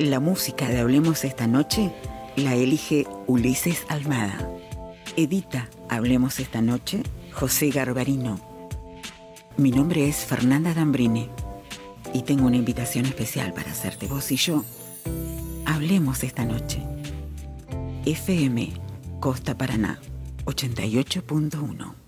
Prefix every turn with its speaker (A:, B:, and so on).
A: La música de Hablemos esta noche la elige Ulises Almada. Edita Hablemos esta noche José Garbarino. Mi nombre es Fernanda Dambrine y tengo una invitación especial para hacerte. Vos y yo hablemos esta noche. FM Costa Paraná 88.1.